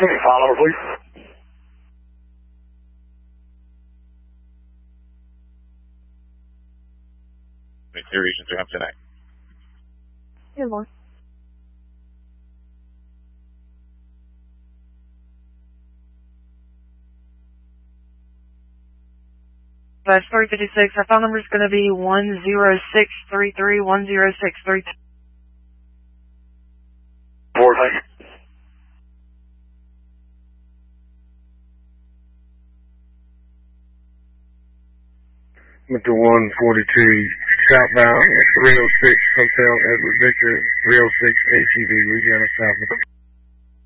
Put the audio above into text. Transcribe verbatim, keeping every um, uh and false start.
File number, please. Variations are up tonight. Good morning. That's three fifty-six. Our phone number is going to be one zero six three three one zero six three two. Four, thank you. Mister one forty-two, southbound, three oh six Hotel Edward Victor, three oh six H E V, Louisiana, southbound.